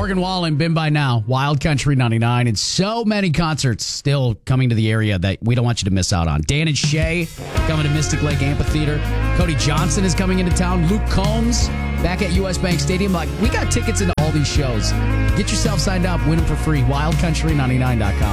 Morgan Wallen, Been By Now, Wild Country 99, and so many concerts still coming to the area that we don't want you to miss out on. Dan and Shay coming to Mystic Lake Amphitheater. Cody Johnson is coming into town. Luke Combs back at US Bank Stadium. We got tickets into all these shows. Get yourself signed up. Win them for free. WildCountry99.com.